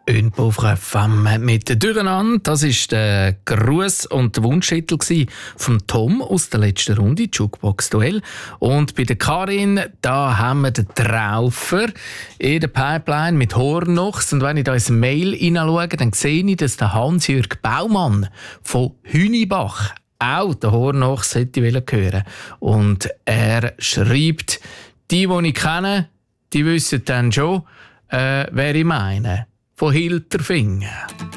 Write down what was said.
Pauvre Femme mit «Durcheinander». Das war der Gruß und der Wunschtitel von Tom aus der letzten Runde, Jukebox-Duell. Und bei der Karin, da haben wir den Traufer in der Pipeline mit Hornochs. Und wenn ich da ins Mail hineinschaue, dann sehe ich, dass der Hans-Jürg Baumann von Hünibach auch den Hornochs hätte hören. Und er schreibt, die ich kenne, die wissen dann schon, wer ich meine. Von Hilterfingen.